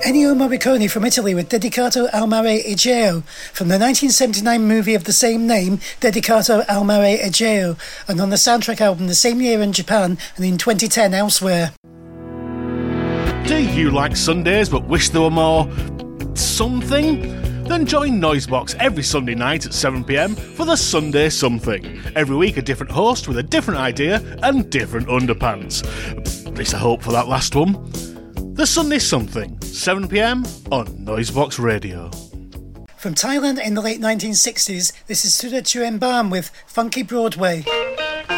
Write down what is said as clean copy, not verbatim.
Ennio Morricone from Italy with Dedicato al Mare Egeo from the 1979 movie of the same name, Dedicato al Mare Egeo, and on the soundtrack album the same year in Japan and in 2010 elsewhere. Do you like Sundays but wish there were more something? Then join Noisebox every Sunday night at 7pm for the Sunday Something. Every week a different host with a different idea and different underpants. At least I hope for that last one. The Sunday Something, 7pm on Noisebox Radio. From Thailand in the late 1960s, this is Suda Chuenbam with Funky Broadway.